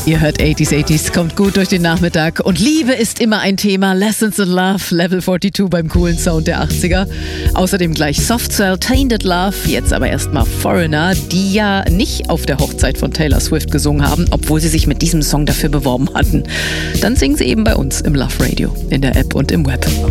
Ihr hört 80s, kommt gut durch den Nachmittag. Und Liebe ist immer ein Thema. Lessons in Love, Level 42 beim coolen Sound der 80er. Außerdem gleich Soft Cell, Tainted Love. Jetzt aber erstmal Foreigner, die ja nicht auf der Hochzeit von Taylor Swift gesungen haben, obwohl sie sich mit diesem Song dafür beworben hatten. Dann singen sie eben bei uns im Love Radio, in der App und im Web.